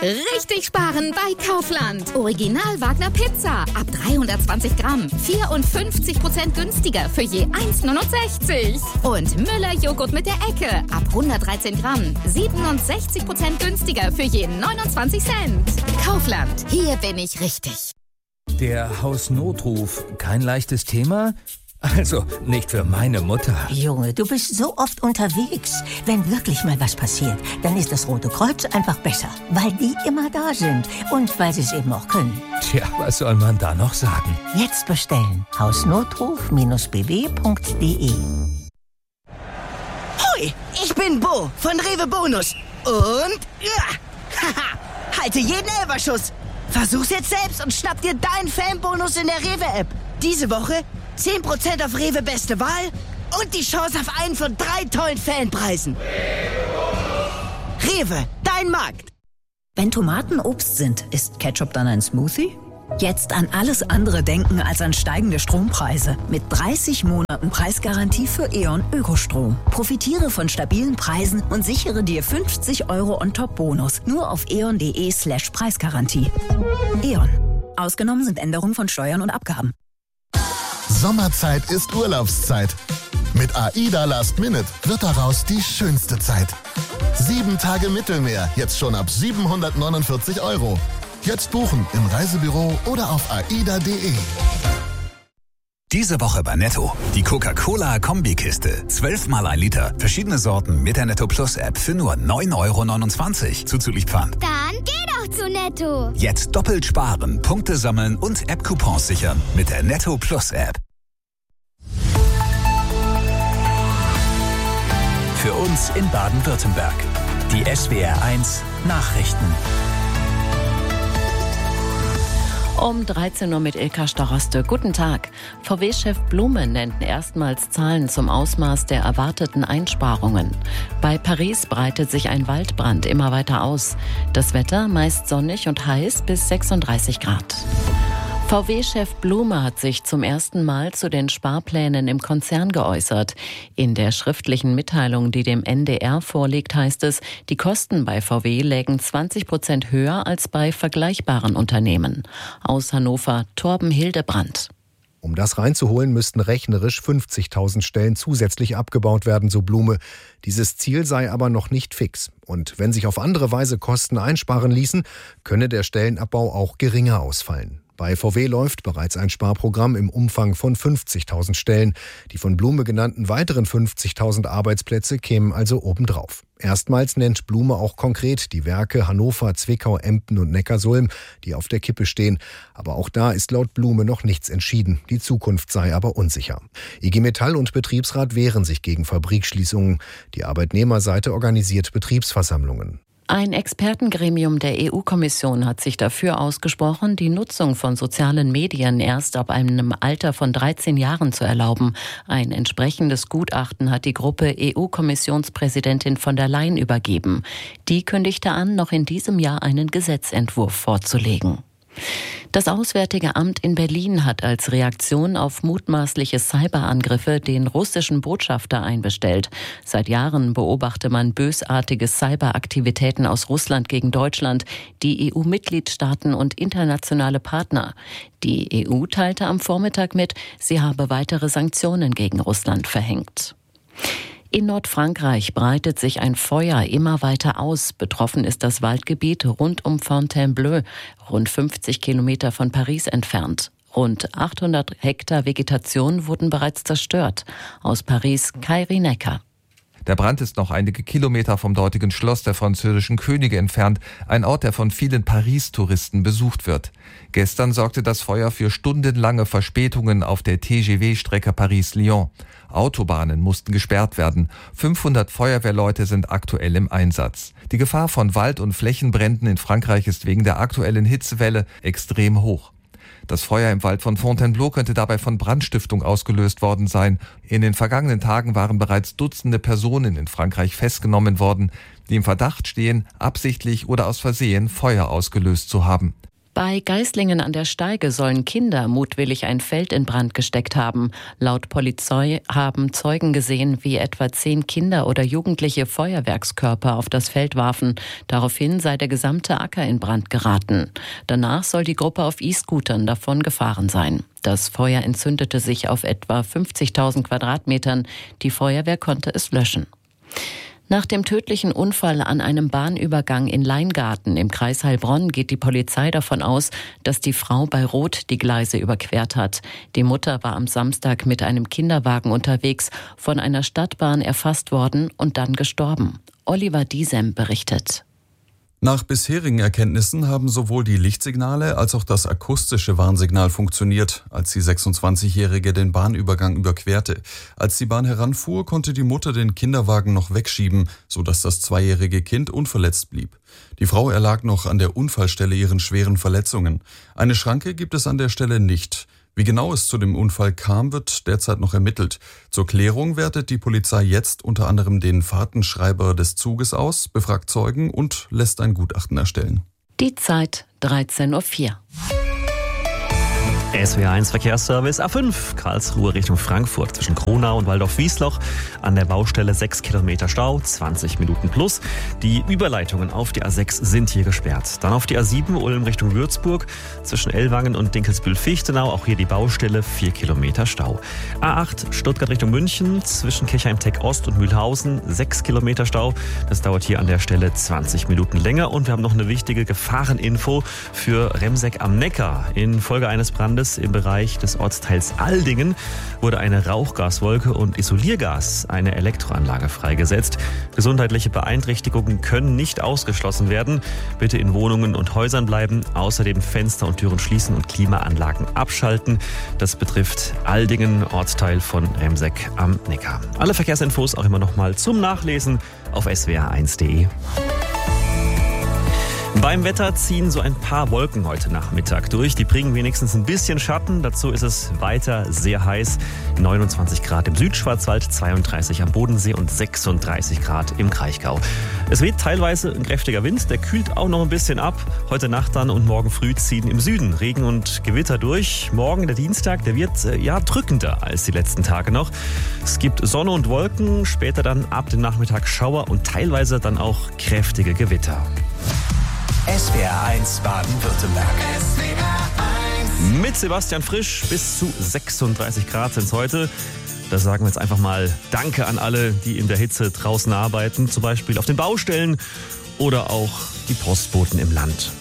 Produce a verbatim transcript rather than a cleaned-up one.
Richtig sparen bei Kaufland. Original Wagner Pizza ab dreihundertzwanzig Gramm. vierundfünfzig Prozent günstiger für je eins Komma neunundsechzig. Und Müller Joghurt mit der Ecke ab hundertdreizehn Gramm. siebenundsechzig Prozent günstiger für je neunundzwanzig Cent. Kaufland, hier bin ich richtig. Der Hausnotruf, kein leichtes Thema? Also, nicht für meine Mutter. Junge, du bist so oft unterwegs. Wenn wirklich mal was passiert, dann ist das Rote Kreuz einfach besser. Weil die immer da sind. Und weil sie es eben auch können. Tja, was soll man da noch sagen? Jetzt bestellen. hausnotruf Bindestrich b w Punkt d e. Hoi, ich bin Bo von Rewe Bonus. Und... Ja, haha, halte jeden Elferschuss. Versuch's jetzt selbst und schnapp dir deinen Fanbonus in der Rewe-App. Diese Woche zehn Prozent auf Rewe Beste Wahl und die Chance auf einen von drei tollen Fanpreisen. Rewe, dein Markt. Wenn Tomaten Obst sind, ist Ketchup dann ein Smoothie? Jetzt an alles andere denken als an steigende Strompreise. Mit dreißig Monaten Preisgarantie für E.ON Ökostrom. Profitiere von stabilen Preisen und sichere dir fünfzig Euro On-Top-Bonus. Nur auf eon.de slash Preisgarantie. E.ON. Ausgenommen sind Änderungen von Steuern und Abgaben. Sommerzeit ist Urlaubszeit. Mit AIDA Last Minute wird daraus die schönste Zeit. Sieben Tage Mittelmeer, jetzt schon ab siebenhundertneunundvierzig Euro. Jetzt buchen im Reisebüro oder auf aida punkt de. Diese Woche bei Netto. Die Coca-Cola-Kombikiste. Zwölfmal ein Liter. Verschiedene Sorten mit der Netto Plus App für nur neun Euro neunundzwanzig. Zuzüglich Pfand. Dann geh doch zu Netto. Jetzt doppelt sparen, Punkte sammeln und App-Coupons sichern mit der Netto Plus App. Für uns in Baden-Württemberg. Die S W R eins Nachrichten. Um dreizehn Uhr mit Ilka Staraste. Guten Tag. V W-Chef Blume nennt erstmals Zahlen zum Ausmaß der erwarteten Einsparungen. Bei Paris breitet sich ein Waldbrand immer weiter aus. Das Wetter meist sonnig und heiß bis sechsunddreißig Grad. V W-Chef Blume hat sich zum ersten Mal zu den Sparplänen im Konzern geäußert. In der schriftlichen Mitteilung, die dem N D R vorliegt, heißt es, die Kosten bei V W lägen zwanzig Prozent höher als bei vergleichbaren Unternehmen. Aus Hannover, Torben Hildebrandt. Um das reinzuholen, müssten rechnerisch fünfzigtausend Stellen zusätzlich abgebaut werden, so Blume. Dieses Ziel sei aber noch nicht fix. Und wenn sich auf andere Weise Kosten einsparen ließen, könne der Stellenabbau auch geringer ausfallen. Bei V W läuft bereits ein Sparprogramm im Umfang von fünfzigtausend Stellen. Die von Blume genannten weiteren fünfzigtausend Arbeitsplätze kämen also obendrauf. Erstmals nennt Blume auch konkret die Werke Hannover, Zwickau, Emden und Neckarsulm, die auf der Kippe stehen. Aber auch da ist laut Blume noch nichts entschieden. Die Zukunft sei aber unsicher. I G Metall und Betriebsrat wehren sich gegen Fabrikschließungen. Die Arbeitnehmerseite organisiert Betriebsversammlungen. Ein Expertengremium der E U-Kommission hat sich dafür ausgesprochen, die Nutzung von sozialen Medien erst ab einem Alter von dreizehn Jahren zu erlauben. Ein entsprechendes Gutachten hat die Gruppe E U-Kommissionspräsidentin von der Leyen übergeben. Die kündigte an, noch in diesem Jahr einen Gesetzentwurf vorzulegen. Das Auswärtige Amt in Berlin hat als Reaktion auf mutmaßliche Cyberangriffe den russischen Botschafter einbestellt. Seit Jahren beobachte man bösartige Cyberaktivitäten aus Russland gegen Deutschland, die E U-Mitgliedstaaten und internationale Partner. Die E U teilte am Vormittag mit, sie habe weitere Sanktionen gegen Russland verhängt. In Nordfrankreich breitet sich ein Feuer immer weiter aus. Betroffen ist das Waldgebiet rund um Fontainebleau, rund fünfzig Kilometer von Paris entfernt. Rund achthundert Hektar Vegetation wurden bereits zerstört. Aus Paris, Kairi Necker. Der Brand ist noch einige Kilometer vom dortigen Schloss der französischen Könige entfernt, ein Ort, der von vielen Paris-Touristen besucht wird. Gestern sorgte das Feuer für stundenlange Verspätungen auf der T G V-Strecke Paris-Lyon. Autobahnen mussten gesperrt werden. fünfhundert Feuerwehrleute sind aktuell im Einsatz. Die Gefahr von Wald- und Flächenbränden in Frankreich ist wegen der aktuellen Hitzewelle extrem hoch. Das Feuer im Wald von Fontainebleau könnte dabei von Brandstiftung ausgelöst worden sein. In den vergangenen Tagen waren bereits Dutzende Personen in Frankreich festgenommen worden, die im Verdacht stehen, absichtlich oder aus Versehen Feuer ausgelöst zu haben. Bei Geislingen an der Steige sollen Kinder mutwillig ein Feld in Brand gesteckt haben. Laut Polizei haben Zeugen gesehen, wie etwa zehn Kinder oder Jugendliche Feuerwerkskörper auf das Feld warfen. Daraufhin sei der gesamte Acker in Brand geraten. Danach soll die Gruppe auf E-Scootern davon gefahren sein. Das Feuer entzündete sich auf etwa fünfzigtausend Quadratmetern. Die Feuerwehr konnte es löschen. Nach dem tödlichen Unfall an einem Bahnübergang in Leingarten im Kreis Heilbronn geht die Polizei davon aus, dass die Frau bei Rot die Gleise überquert hat. Die Mutter war am Samstag mit einem Kinderwagen unterwegs, von einer Stadtbahn erfasst worden und dann gestorben. Oliver Diesem berichtet. Nach bisherigen Erkenntnissen haben sowohl die Lichtsignale als auch das akustische Warnsignal funktioniert, als die sechsundzwanzigjährige den Bahnübergang überquerte. Als die Bahn heranfuhr, konnte die Mutter den Kinderwagen noch wegschieben, sodass das zweijährige Kind unverletzt blieb. Die Frau erlag noch an der Unfallstelle ihren schweren Verletzungen. Eine Schranke gibt es an der Stelle nicht. Wie genau es zu dem Unfall kam, wird derzeit noch ermittelt. Zur Klärung wertet die Polizei jetzt unter anderem den Fahrtenschreiber des Zuges aus, befragt Zeugen und lässt ein Gutachten erstellen. Die Zeit dreizehn Uhr vier. S W R eins Verkehrsservice A fünf, Karlsruhe Richtung Frankfurt zwischen Kronau und Waldorf-Wiesloch. An der Baustelle sechs Kilometer Stau, zwanzig Minuten plus. Die Überleitungen auf die A sechs sind hier gesperrt. Dann auf die A sieben Ulm Richtung Würzburg zwischen Ellwangen und Dinkelsbühl-Fichtenau. Auch hier die Baustelle, vier Kilometer Stau. A acht Stuttgart Richtung München zwischen Kirchheim-Tech Ost und Mühlhausen, sechs Kilometer Stau. Das dauert hier an der Stelle zwanzig Minuten länger. Und wir haben noch eine wichtige Gefahreninfo für Remseck am Neckar. Infolge eines Brandes im Bereich des Ortsteils Aldingen wurde eine Rauchgaswolke und Isoliergas, eine Elektroanlage, freigesetzt. Gesundheitliche Beeinträchtigungen können nicht ausgeschlossen werden. Bitte in Wohnungen und Häusern bleiben, außerdem Fenster und Türen schließen und Klimaanlagen abschalten. Das betrifft Aldingen, Ortsteil von Remseck am Neckar. Alle Verkehrsinfos auch immer noch mal zum Nachlesen auf s w r eins punkt d e. Beim Wetter ziehen so ein paar Wolken heute Nachmittag durch. Die bringen wenigstens ein bisschen Schatten. Dazu ist es weiter sehr heiß. neunundzwanzig Grad im Südschwarzwald, zweiunddreißig am Bodensee und sechsunddreißig Grad im Kraichgau. Es weht teilweise ein kräftiger Wind. Der kühlt auch noch ein bisschen ab. Heute Nacht dann und morgen früh ziehen im Süden Regen und Gewitter durch. Morgen, der Dienstag, der wird ja drückender als die letzten Tage noch. Es gibt Sonne und Wolken. Später dann ab dem Nachmittag Schauer und teilweise dann auch kräftige Gewitter. S W R eins Baden-Württemberg. S W R eins. Mit Sebastian Frisch bis zu sechsunddreißig Grad sind es heute. Da sagen wir jetzt einfach mal Danke an alle, die in der Hitze draußen arbeiten, zum Beispiel auf den Baustellen oder auch die Postboten im Land.